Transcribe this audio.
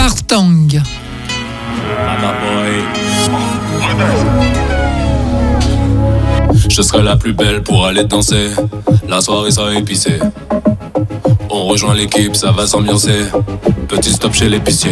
Vartang. Je serai la plus belle pour aller danser. La soirée sera épicée. On rejoint l'équipe, ça va s'ambiancer. Petit stop chez l'épicier.